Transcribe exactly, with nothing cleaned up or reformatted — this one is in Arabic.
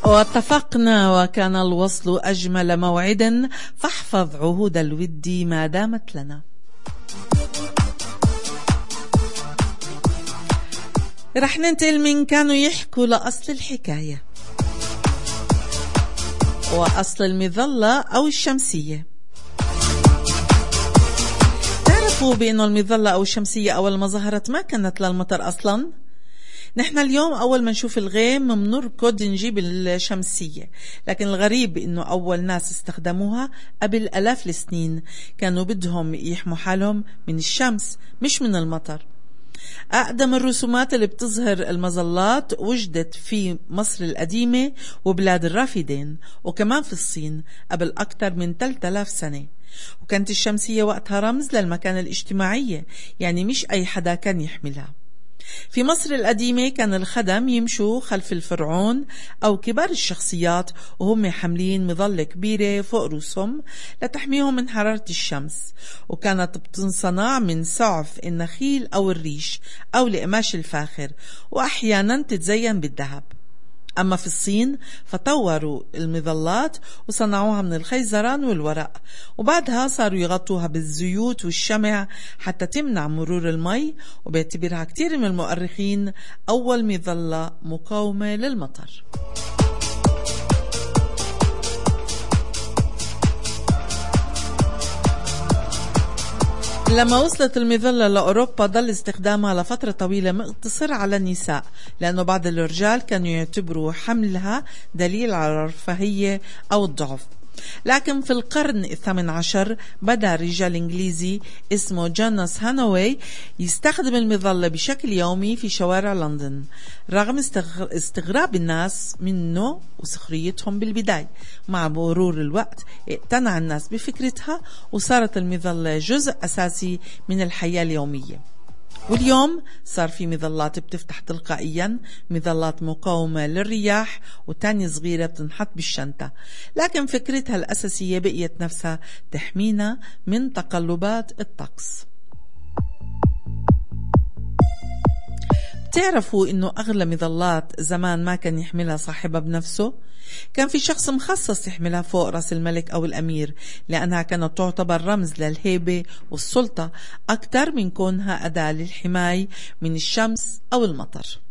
واتفقنا وكان الوصل أجمل موعد، فاحفظ عهود الود ما دامت لنا. رح ننتقل من كانوا يحكوا لأصل الحكاية، وأصل المظلة أو الشمسية. تعرفوا بأنه المظلة أو الشمسية أول ما ظهرت ما كانت للمطر أصلاً؟ نحن اليوم أول ما نشوف الغيم منركض نجيب الشمسية، لكن الغريب إنه أول ناس استخدموها قبل ألاف السنين كانوا بدهم يحموا حالهم من الشمس مش من المطر. أقدم الرسومات اللي بتظهر المظلات وجدت في مصر القديمة وبلاد الرافدين، وكمان في الصين قبل أكثر من ثلاثة آلاف سنة. وكانت الشمسية وقتها رمز للمكانة الاجتماعية، يعني مش أي حدا كان يحملها. في مصر القديمة كان الخدم يمشوا خلف الفرعون أو كبار الشخصيات وهم حاملين مظلة كبيرة فوق رؤوسهم لتحميهم من حرارة الشمس، وكانت بتنصنع من سعف النخيل أو الريش أو القماش الفاخر، وأحيانا تتزين بالذهب. أما في الصين فطوروا المظلات وصنعوها من الخيزران والورق، وبعدها صاروا يغطوها بالزيوت والشمع حتى تمنع مرور المي، وبيعتبرها كتير من المؤرخين أول مظلة مقاومة للمطر. لما وصلت المظلة لأوروبا ضل استخدامها لفترة طويلة مقتصر على النساء، لأنه بعض الرجال كانوا يعتبروا حملها دليل على الرفاهية أو الضعف. لكن في القرن الثامن عشر بدأ رجال إنجليزي اسمه جوناس هانوي يستخدم المظلة بشكل يومي في شوارع لندن، رغم استغراب الناس منه وسخريتهم بالبداية. مع مرور الوقت اقتنع الناس بفكرتها وصارت المظلة جزء أساسي من الحياة اليومية. واليوم صار في مظلات بتفتح تلقائيا، مظلات مقاومة للرياح، وتانية صغيرة بتنحط بالشنطة، لكن فكرتها الأساسية بقيت نفسها، تحمينا من تقلبات الطقس. بتعرفوا إنه أغلى مظلات زمان ما كان يحملها صاحبها بنفسه، كان في شخص مخصص يحملها فوق رأس الملك أو الأمير، لأنها كانت تعتبر رمز للهيبة والسلطة أكثر من كونها أداة للحماية من الشمس أو المطر.